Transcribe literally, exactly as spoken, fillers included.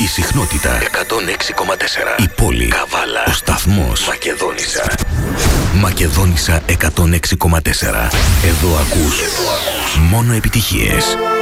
Η συχνότητα εκατόν έξι κόμμα τέσσερα. Η πόλη Καβάλα. Ο σταθμός Μακεδόνισσα. Μακεδόνισσα εκατόν έξι κόμμα τέσσερα. Εδώ ακούς μόνο επιτυχίες.